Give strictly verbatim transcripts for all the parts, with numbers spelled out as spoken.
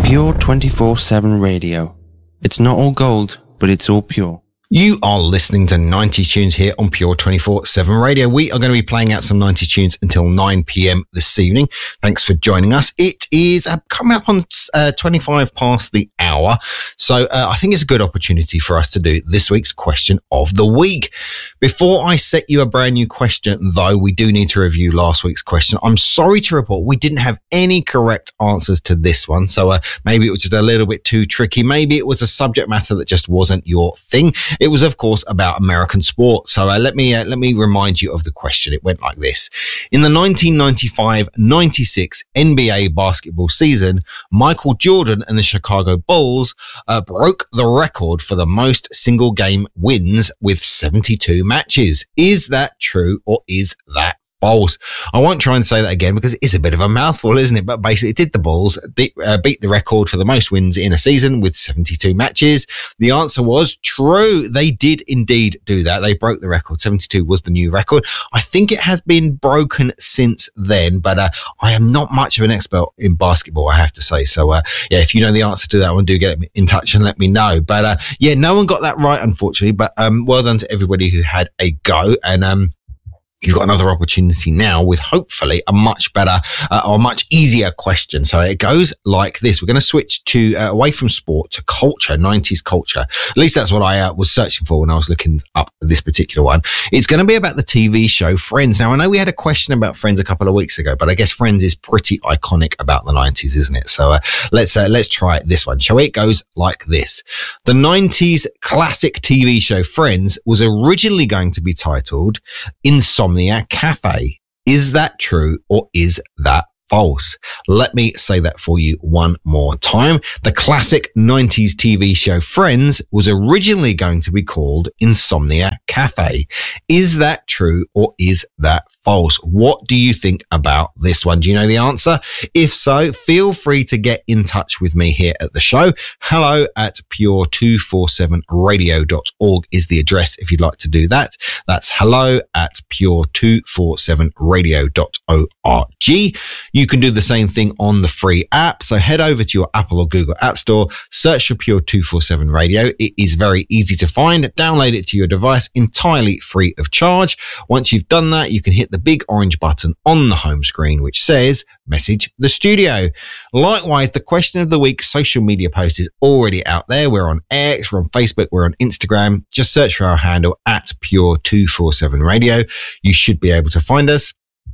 Pure twenty-four seven Radio. It's not all gold, but it's all pure. You are listening to ninety tunes here on Pure twenty-four seven Radio. We are going to be playing out some ninety tunes until nine p.m. this evening. Thanks for joining us. It is uh, coming up on uh, twenty-five past the hour. So uh, I think it's a good opportunity for us to do this week's question of the week. Before I set you a brand new question, though, we do need to review last week's question. I'm sorry to report we didn't have any correct answers to this one. So uh, maybe it was just a little bit too tricky. Maybe it was a subject matter that just wasn't your thing. It was, of course, about American sport. So uh, let me uh, let me remind you of the question. It went like this. In the nineteen ninety-five ninety-six N B A basketball season, Michael Jordan and the Chicago Bulls uh, broke the record for the most single game wins with seventy-two matches. Is that true or is that false? I won't try and say that again because it is a bit of a mouthful, isn't it? But basically, did the Bulls de- uh, beat the record for the most wins in a season with seventy-two matches? The answer was true. They did indeed do that. They broke the record. seventy-two was the new record. I think it has been broken since then, but uh, I am not much of an expert in basketball, I have to say. So, uh, yeah, if you know the answer to that one, do get in touch and let me know. But uh, yeah, no one got that right, unfortunately. But um, well done to everybody who had a go. And um, you've got another opportunity now with hopefully a much better uh, or much easier question. So it goes like this. We're going to switch to uh, away from sport to culture, nineties culture. At least that's what I uh, was searching for when I was looking up this particular one. It's going to be about the T V show Friends. Now, I know we had a question about Friends a couple of weeks ago, but I guess Friends is pretty iconic about the nineties, isn't it? So uh, let's uh, let's try this one, shall we? It goes like this. The nineties classic T V show Friends was originally going to be titled Insomnia Cafe. Is that true or is that false? Let me say that for you one more time. The classic nineties T V show Friends was originally going to be called Insomnia Cafe. Is that true or is that false? What do you think about this one? Do you know the answer? If so, feel free to get in touch with me here at the show. Hello at pure two forty-seven radio dot org is the address if you'd like to do that. That's hello at pure two forty-seven radio dot org. You can do the same thing on the free app. So head over to your Apple or Google App Store, search for Pure two forty-seven Radio. It is very easy to find. Download it to your device entirely free of charge. Once you've done that, you can hit the big orange button on the home screen, which says message the studio. Likewise, the question of the week social media post is already out there. We're on X, we're on Facebook, we're on Instagram. Just search for our handle at Pure two forty-seven Radio. You should be able to find us.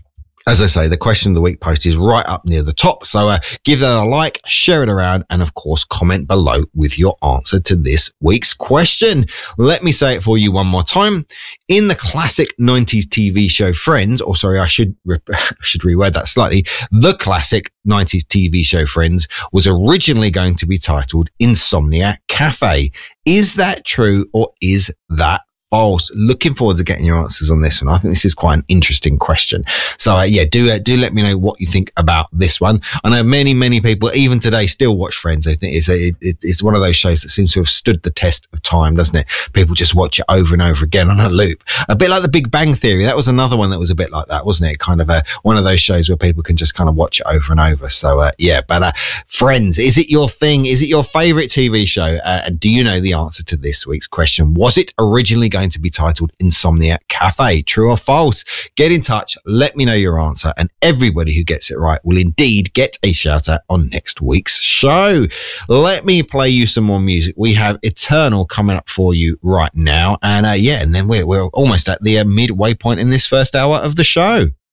As I say, the question of the week post is right up near the top. So uh, give that a like, share it around, and of course, comment below with your answer to this week's question. Let me say it for you one more time. In the classic nineties T V show Friends, or sorry, I should, re- should reword that slightly. The classic nineties T V show Friends was originally going to be titled Insomnia Cafe. Is that true or is that false? Looking forward to getting your answers on this one. I think this is quite an interesting question. So uh, yeah, do uh, do let me know what you think about this one. I know many, many people, even today, still watch Friends. I think it's a, it, it's one of those shows that seems to have stood the test of time, doesn't it? People just watch it over and over again on a loop. A bit like The Big Bang Theory. That was another one that was a bit like that, wasn't it? Kind of a, one of those shows where people can just kind of watch it over and over. So uh, yeah, but uh, Friends, is it your thing? Is it your favorite T V show? Uh, and do you know the answer to this week's question? Was it originally going to be titled Insomnia Cafe? True or false? Get in touch. Let me know your answer. And everybody who gets it right will indeed get a shout out on next week's show. Let me play you some more music. We have Eternal coming up for you right now. And uh, yeah, and then we're, we're almost at the uh, midway point in this first hour of the show.